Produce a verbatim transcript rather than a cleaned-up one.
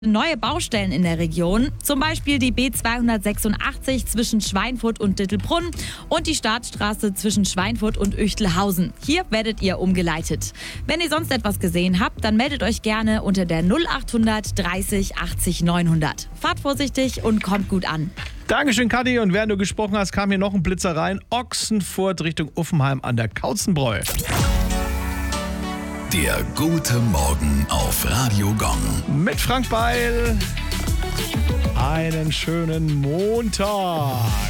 Neue Baustellen in der Region, zum Beispiel die B zweihundertsechsundachtzig zwischen Schweinfurt und Dittelbrunn und die Startstraße zwischen Schweinfurt und Üchtelhausen. Hier werdet ihr umgeleitet. Wenn ihr sonst etwas gesehen habt, dann meldet euch gerne unter der null achthundert dreißig achtzig neunhundert. Fahrt vorsichtig und kommt gut an. Dankeschön, Kathi. Und während du gesprochen hast, kam hier noch ein Blitzer rein. Ochsenfurt Richtung Uffenheim an der Kautzenbräu. Der gute Morgen auf Radio Gong. Mit Frank Beil. Einen schönen Montag.